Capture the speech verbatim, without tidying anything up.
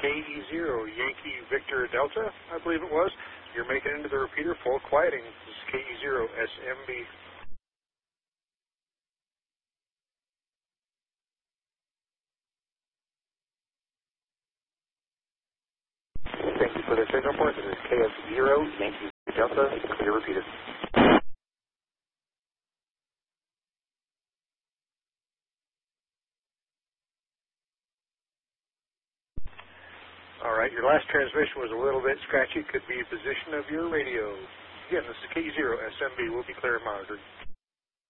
K E zero, Yankee Victor Delta, I believe it was. You're making into the repeater, full quieting. This is K E zero S M B. Thank you for the signal report. This is K S zero, Yankee Delta, clear repeater. All right, your last transmission was a little bit scratchy. Could be position of your radio. Again, this is K zero S M B. We'll be clear and monitored.